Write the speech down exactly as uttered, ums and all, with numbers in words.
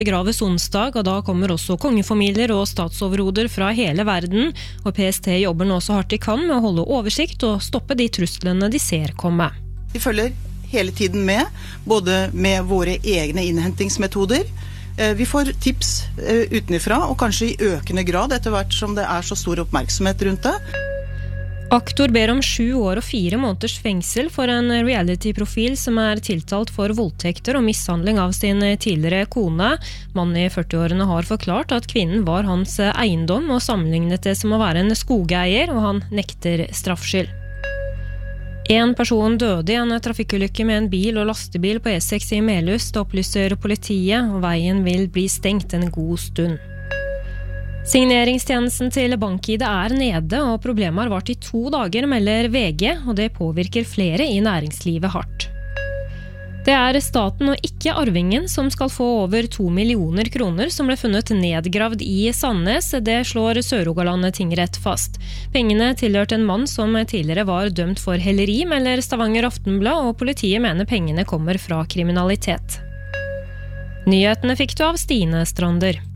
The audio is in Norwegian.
Begraves onsdag, og da kommer også kongefamilier og statsoverhoder fra hele verden, og P S T jobber nå så hardt de kan med å holde oversikt og stoppe de truslene de ser komme. Vi følger hele tiden med, både med våre egne innhentingsmetoder. Vi får tips utenifra, og kanskje i økende grad etter hvert som det er så stor oppmerksomhet rundt det. Aktor ber om sju år og fire måneders fengsel for en reality-profil som er tiltalt for voldtekter og mishandling av sin tidligere kone. Mannen i førtiårene har forklart at kvinnen var hans eiendom og sammenlignet det som å være en skogeier, og han nekter straffskyld. En person døde i en trafikkulykke med en bil og lastebil på E seks i Melhus, det opplyser politiet, og veien vil bli stengt en god stund. Signeringstjenesten til BankID er nede, og problemet har vart i to dager, melder V G, og det påvirker flere i næringslivet hardt. Det er staten og ikke arvingen som skal få over to millioner kroner som ble funnet nedgravd i Sandnes. Det slår Sør-Rogaland tingrett fast. Pengene tilhørte en mann som tidligere var dømt for helleri, melder Stavanger Aftenblad, og politiet mener pengene kommer fra kriminalitet. Nyhetene fikk du av Stine Strander.